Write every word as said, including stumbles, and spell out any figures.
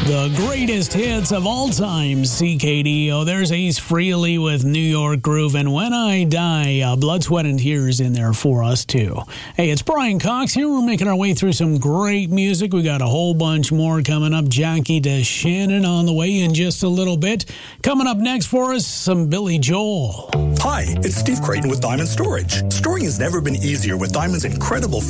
The greatest hits of all time, C K D O. There's Ace Frehley with New York Groove, and When I Die, uh, Blood, Sweat, and Tears in there for us, too. Hey, it's Brian Cox here. We're making our way through some great music. We got a whole bunch more coming up. Jackie DeShannon on the way in just a little bit. Coming up next for us, some Billy Joel. Hi, it's Steve Creighton with Diamond Storage. Storing has never been easier with Diamond's incredible